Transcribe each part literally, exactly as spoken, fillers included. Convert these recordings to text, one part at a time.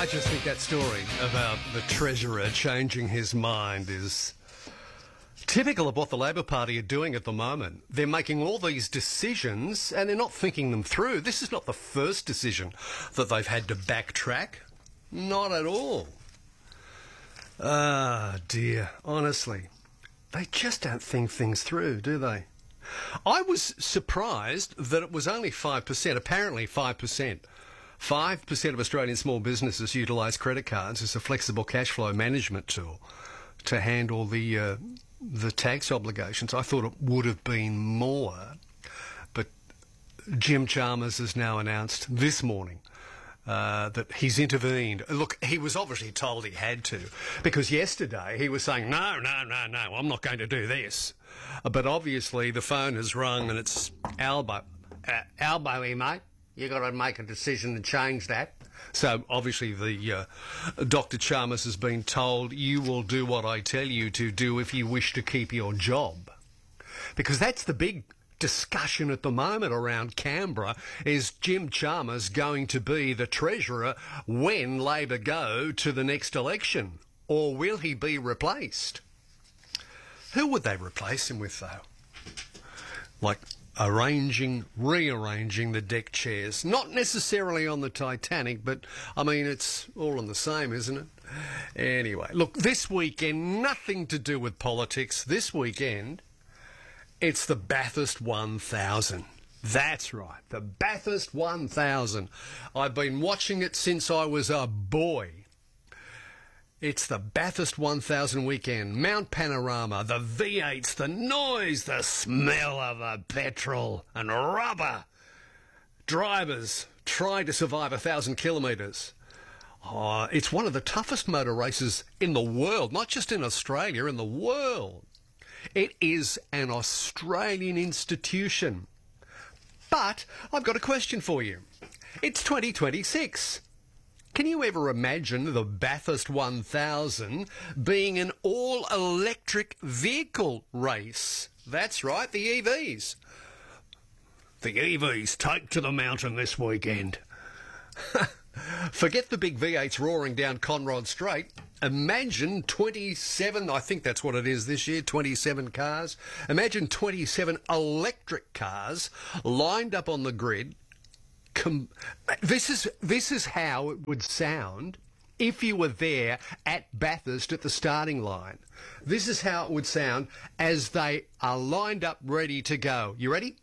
I just think that story about the Treasurer changing his mind is typical of what the Labor Party are doing at the moment. They're making all these decisions and they're not thinking them through. This is not the first decision that they've had to backtrack. Not at all. Ah, dear. Honestly, they just don't think things through, do they? I was surprised that it was only five percent, apparently five percent. five percent of Australian small businesses utilise credit cards as a flexible cash flow management tool to handle the uh, the tax obligations. I thought it would have been more, but Jim Chalmers has now announced this morning uh, that he's intervened. Look, he was obviously told he had to, because yesterday he was saying, no, no, no, no, I'm not going to do this. Uh, but obviously the phone has rung and it's Albo. Uh, Albo, here, mate. You've got to make a decision to change that. So obviously the uh, Doctor Chalmers has been told, you will do what I tell you to do if you wish to keep your job. Because that's the big discussion at the moment around Canberra. Is Jim Chalmers going to be the Treasurer when Labor go to the next election? Or will he be replaced? Who would they replace him with, though? Like arranging, rearranging the deck chairs. Not necessarily on the Titanic, but, I mean, it's all in the same, isn't it? Anyway, look, this weekend, nothing to do with politics. This weekend, it's the Bathurst one thousand. That's right, the Bathurst one thousand. I've been watching it since I was a boy. It's the Bathurst one thousand weekend. Mount Panorama, the V eights, the noise, the smell of the petrol and rubber. Drivers trying to survive a thousand kilometres. Oh, it's one of the toughest motor races in the world, not just in Australia, in the world. It is an Australian institution. But I've got a question for you. It's twenty twenty-six. Can you ever imagine the Bathurst one thousand being an all-electric vehicle race? That's right, the E Vs. The E Vs take to the mountain this weekend. Forget the big V eights roaring down Conrod Straight. Imagine twenty-seven, I think that's what it is this year, twenty-seven cars. Imagine twenty-seven electric cars lined up on the grid. Com- this is this is how it would sound if you were there at Bathurst at the starting line. This is how it would sound as they are lined up ready to go. You ready?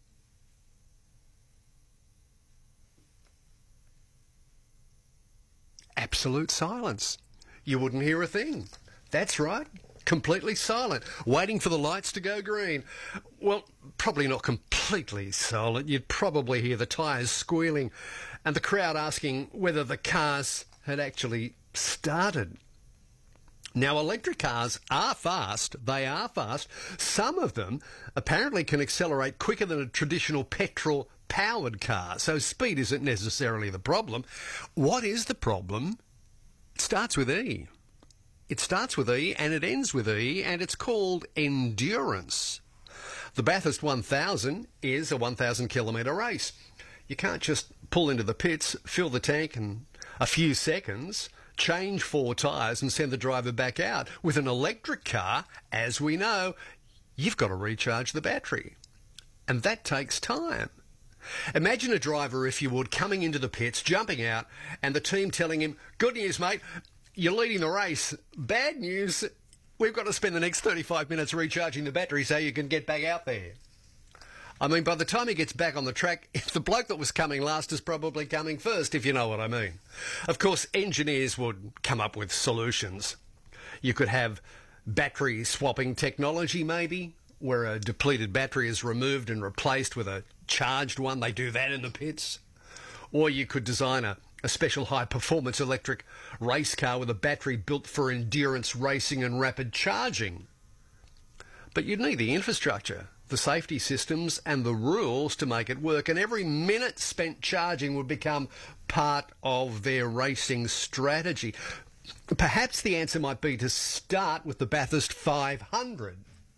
Absolute silence. You wouldn't hear a thing. That's right. Completely silent, waiting for the lights to go green. Well, probably not completely silent. You'd probably hear the tyres squealing and the crowd asking whether the cars had actually started. Now, electric cars are fast. They are fast. Some of them apparently can accelerate quicker than a traditional petrol-powered car, so speed isn't necessarily the problem. What is the problem? It starts with E. It starts with E and it ends with E, and it's called endurance. The Bathurst one thousand is a one thousand kilometre race. You can't just pull into the pits, fill the tank in a few seconds, change four tyres and send the driver back out. With an electric car, as we know, you've got to recharge the battery. And that takes time. Imagine a driver, if you would, coming into the pits, jumping out, and the team telling him, good news, mate, you're leading the race. Bad news, we've got to spend the next thirty-five minutes recharging the battery so you can get back out there. I mean, by the time he gets back on the track, the bloke that was coming last is probably coming first, if you know what I mean. Of course, engineers would come up with solutions. You could have battery swapping technology, maybe, where a depleted battery is removed and replaced with a charged one. They do that in the pits. Or you could design a A special high-performance electric race car with a battery built for endurance racing and rapid charging. But you'd need the infrastructure, the safety systems and the rules to make it work, and every minute spent charging would become part of their racing strategy. Perhaps the answer might be to start with the Bathurst five hundred.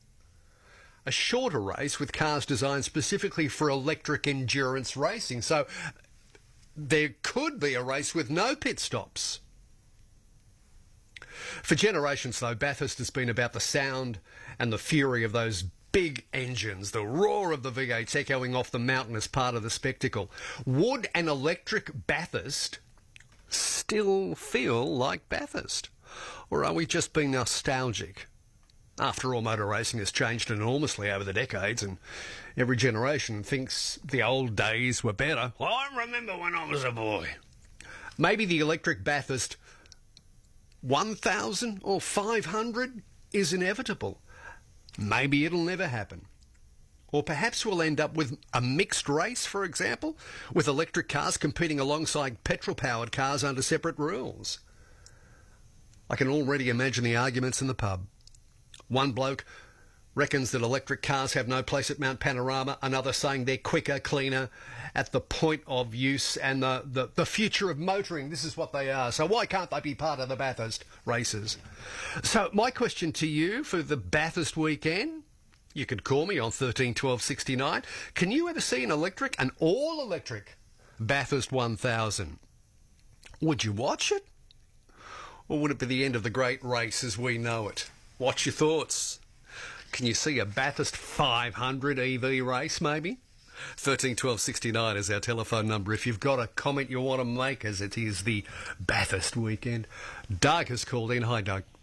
A shorter race with cars designed specifically for electric endurance racing. So there could be a race with no pit stops. For generations, though, Bathurst has been about the sound and the fury of those big engines, the roar of the V eights echoing off the mountain as part of the spectacle. Would an electric Bathurst still feel like Bathurst? Or are we just being nostalgic? After all, motor racing has changed enormously over the decades, and every generation thinks the old days were better. Well, I remember when I was a boy. Maybe the electric Bathurst one thousand or five hundred is inevitable. Maybe it'll never happen. Or perhaps we'll end up with a mixed race, for example, with electric cars competing alongside petrol-powered cars under separate rules. I can already imagine the arguments in the pub. One bloke reckons that electric cars have no place at Mount Panorama, another saying they're quicker, cleaner, at the point of use and the, the, the future of motoring. This is what they are. So why can't they be part of the Bathurst races? So my question to you for the Bathurst weekend, you could call me on thirteen twelve sixty-nine. Can you ever see an electric, an all-electric Bathurst one thousand? Would you watch it? Or would it be the end of the great race as we know it? What's your thoughts? Can you see a Bathurst five hundred E V race, maybe? thirteen twelve sixty-nine is our telephone number if you've got a comment you want to make, as it is the Bathurst weekend. Doug has called in. Hi, Doug.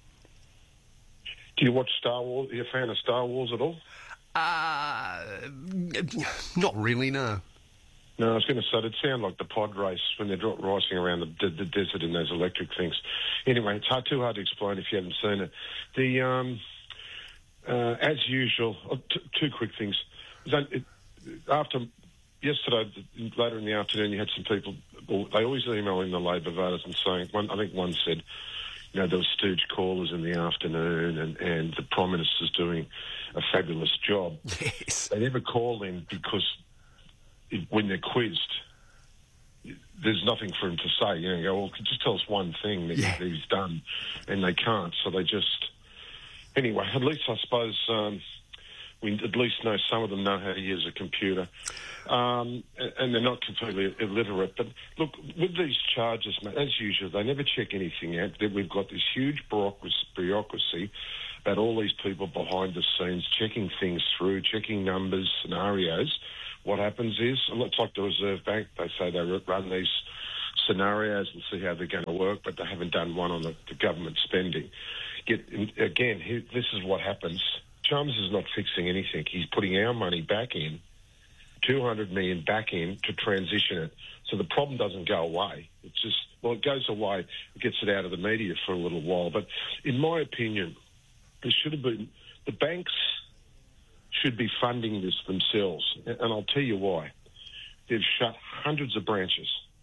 Do you watch Star Wars? Are you a fan of Star Wars at all? Uh, not really, no. No, I was going to say, it sounded like the pod race when they're racing around the, the, the desert in those electric things. Anyway, it's hard, too hard to explain if you haven't seen it. The um, uh, as usual, oh, t- two quick things. So it, after yesterday, later in the afternoon, you had some people. Well, they always email in the Labor voters and saying, one, I think one said, you know, there were stooge callers in the afternoon, and, and the Prime Minister's doing a fabulous job. Yes. They never call in because it, when they're quizzed, there's nothing for him to say. You know, you go, well, just tell us one thing that, yeah. that he's done, and they can't. So they just anyway. At least I suppose um, we at least know some of them know how to use a computer, um, and, and they're not completely illiterate. But look, with these charges, mate, as usual, they never check anything out. We've got this huge bureaucracy about all these people behind the scenes checking things through, checking numbers, scenarios. What happens is, it's like the Reserve Bank, they say they run these scenarios and see how they're going to work, but they haven't done one on the, the government spending. Get, again, he, this is what happens. Chalmers is not fixing anything. He's putting our money back in, two hundred million dollars back in to transition it. So the problem doesn't go away. It's just, well, it goes away, it gets it out of the media for a little while. But in my opinion, there should have been, the banks should be funding this themselves. And I'll tell you why. They've shut hundreds of branches.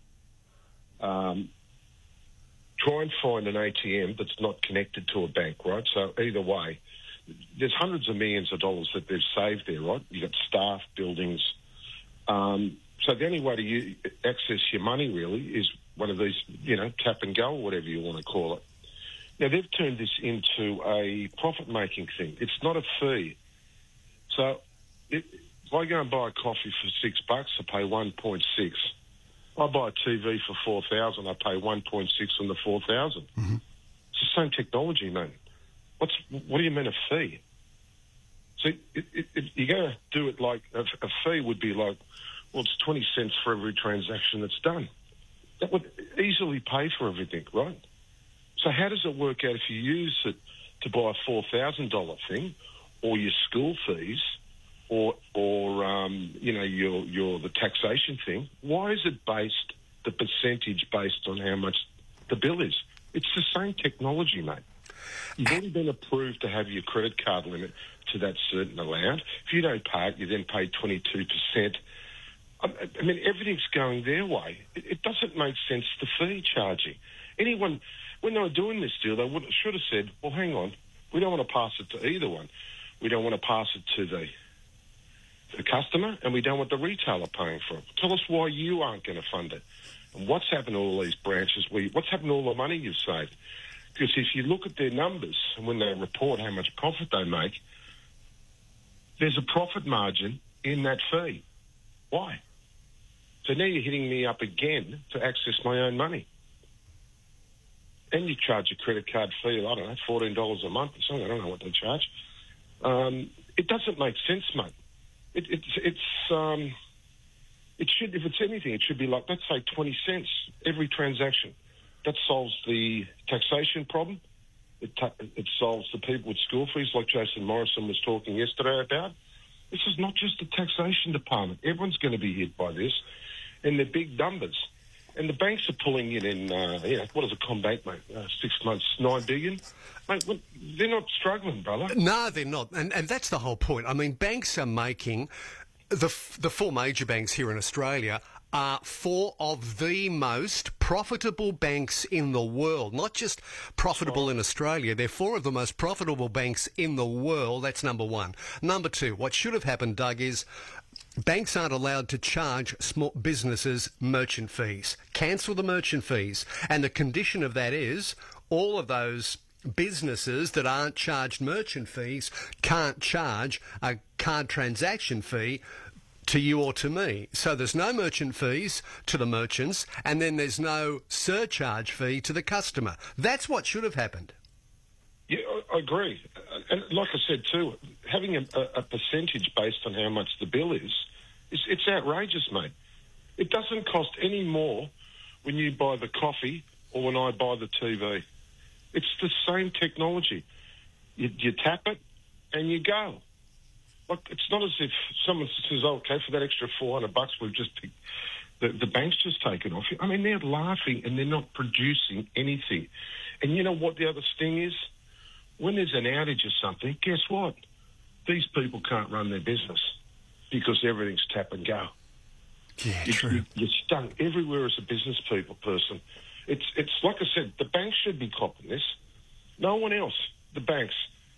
Um, try and find an A T M that's not connected to a bank, right? So either way, there's hundreds of millions of dollars that they've saved there, right? You've got staff, buildings. Um, so the only way to use, access your money, really, is one of these, you know, tap and go or whatever you want to call it. Now, they've turned this into a profit-making thing. It's not a fee. So it, if I go and buy a coffee for six bucks, I pay one point six. I buy a T V for four thousand, I pay one point six on the four thousand. Mm-hmm. It's the same technology, man. What's what do you mean a fee? So it, it, it, you're going to do it like a, a fee would be like, well, it's twenty cents for every transaction that's done. That would easily pay for everything, right? So how does it work out if you use it to buy a four thousand dollars thing, or your school fees, or or um, you know your your the taxation thing? Why is it based the percentage based on how much the bill is? It's the same technology, mate. You've already been approved to have your credit card limit to that certain amount. If you don't pay it, you then pay twenty-two percent. I, I mean, everything's going their way. It, it doesn't make sense, the fee charging. Anyone, when they were doing this deal, they would, should have said, well, hang on, we don't want to pass it to either one. We don't want to pass it to the the customer, and we don't want the retailer paying for it. Tell us why you aren't going to fund it. And what's happened to all these branches? Where, what's happened to all the money you've saved? Because if you look at their numbers, and when they report how much profit they make, there's a profit margin in that fee. Why? So now you're hitting me up again to access my own money. and you charge a credit card fee, I don't know, fourteen dollars a month or something. I don't know what they charge. Um, it doesn't make sense, mate. It, it's, it's, um, it should, if it's anything, it should be like, let's say twenty cents every transaction. That solves the taxation problem. It, ta- it solves the people with school fees, like Jason Morrison was talking yesterday about. This is not just the taxation department. Everyone's going to be hit by this, and they're big numbers. And the banks are pulling it in, uh, you know, what is a Combank, mate? Uh, six months, nine billion? Mate, well, they're not struggling, brother. No, they're not. And, and that's the whole point. I mean, banks are making, the, the four major banks here in Australia are four of the most profitable banks in the world. Not just profitable in Australia, they're four of the most profitable banks in the world. That's number one. Number two, what should have happened, Doug, is banks aren't allowed to charge small businesses merchant fees. Cancel the merchant fees. And the condition of that is all of those businesses that aren't charged merchant fees can't charge a card transaction fee to you or to me. So there's no merchant fees to the merchants, and then there's no surcharge fee to the customer. That's what should have happened. Yeah, I agree. And like I said too, having a, a percentage based on how much the bill is, is, it's outrageous, mate. It doesn't cost any more when you buy the coffee or when I buy the T V. It's the same technology. You, you tap it and you go. Look, it's not as if someone says, oh, okay, for that extra four hundred bucks, we've just picked, the, the bank's just taken off. I mean, they're laughing and they're not producing anything. And you know what the other sting is? When there's an outage or something, guess what? These people can't run their business because everything's tap and go. Yeah, you, true. You, you're stung everywhere as a business people person. It's, it's like I said, the banks should be copping this. No one else. The banks.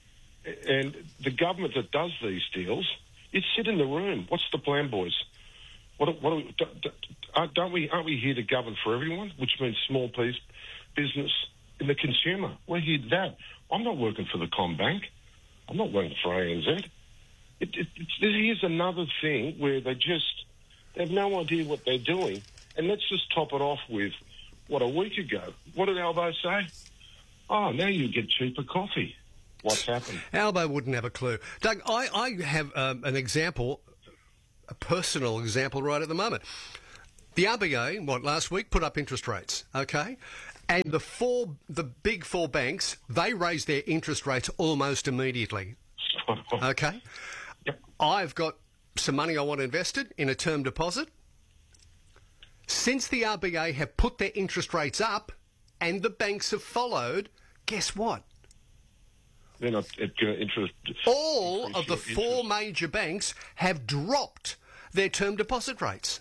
And the government that does these deals, you sit in the room. What's the plan, boys? What, what are we, don't we, aren't we here to govern for everyone, which means small piece, business and the consumer? We're here to that. I'm not working for the Combank. I'm not working for A N Z. It, it, it's, here's another thing where they just they have no idea what they're doing. And let's just top it off with, what, a week ago, what did Albo say? Oh, now you get cheaper coffee. What's happened? Albo wouldn't have a clue. Doug, I, I have um, an example, a personal example right at the moment. The R B A, what, last week, put up interest rates, okay? And the four, the big four banks, they raised their interest rates almost immediately, okay? Yep. I've got some money I want invested in a term deposit. Since the R B A have put their interest rates up and the banks have followed, guess what? They're not going to interest. All of the four major banks have dropped their term deposit rates.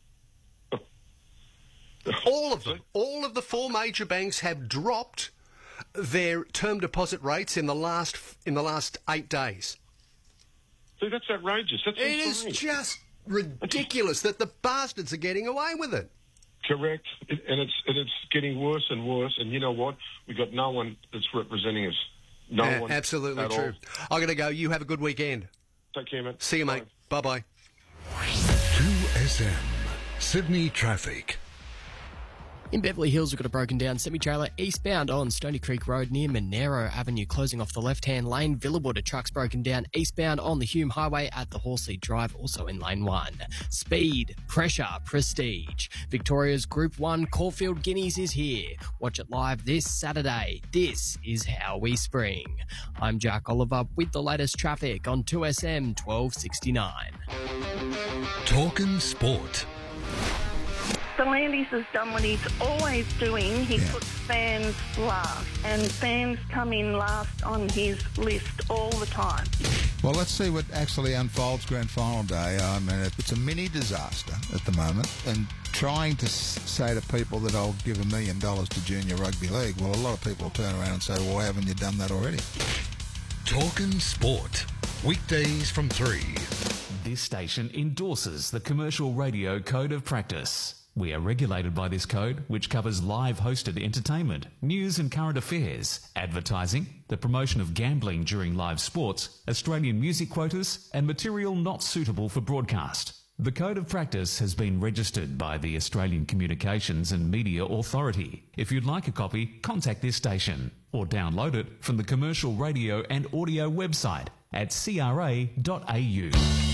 All of them. All of the four major banks have dropped their term deposit rates in the last in the last eight days. See, that's outrageous. That's it is just ridiculous that the bastards are getting away with it. Correct, it, and it's and it's getting worse and worse. And you know what? We've got no one that's representing us. No uh, one. Absolutely at true. all. I'm going to go. You have a good weekend. Take care, mate. See you, mate. Bye bye. two S M Sydney traffic. In Beverly Hills, we've got a broken down semi-trailer eastbound on Stony Creek Road near Monero Avenue, closing off the left-hand lane. Villawood, a truck's broken down eastbound on the Hume Highway at the Horsley Drive, also in lane one. Speed, pressure, prestige. Victoria's Group one Caulfield Guineas is here. Watch it live this Saturday. This is how we spring. I'm Jack Oliver with the latest traffic on two S M twelve sixty-nine. Talking sport. So Landis has done what he's always doing. He Yeah. puts fans last, and fans come in last on his list all the time. Well, let's see what actually unfolds grand final day. I mean, it's a mini disaster at the moment, and trying to s- say to people that I'll give a million dollars to junior rugby league, well, a lot of people will turn around and say, well, why haven't you done that already? Talking sport. Weekdays from three. This station endorses the Commercial Radio Code of Practice. We are regulated by this code, which covers live hosted entertainment, news and current affairs, advertising, the promotion of gambling during live sports, Australian music quotas, and material not suitable for broadcast. The Code of Practice has been registered by the Australian Communications and Media Authority. If you'd like a copy, contact this station or download it from the Commercial Radio and Audio website at c r a dot a u.